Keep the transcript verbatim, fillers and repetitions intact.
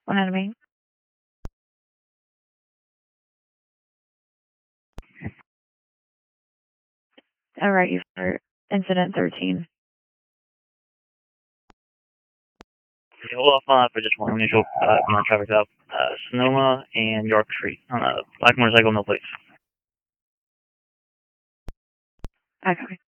one out of eight. All right, you for incident thirteen. Okay, hold off on for just one initial uh, amount of traffic up uh, Sonoma and York Street on a black motorcycle, no plates. Okay.